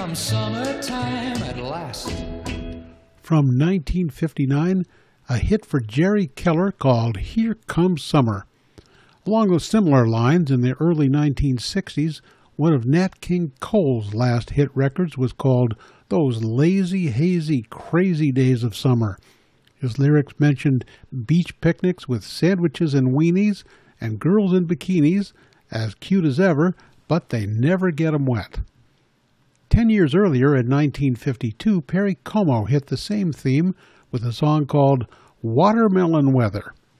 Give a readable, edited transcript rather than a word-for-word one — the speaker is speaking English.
comes summertime at last. From 1959, a hit for Jerry Keller called Here Comes Summer. Along with similar lines, in the early 1960s, one of Nat King Cole's last hit records was called Those Lazy, Hazy, Crazy Days of Summer. His lyrics mentioned beach picnics with sandwiches and weenies and girls in bikinis, as cute as ever, but they never get 'em wet. 10 years earlier, in 1952, Perry Como hit the same theme with a song called Watermelon Weather.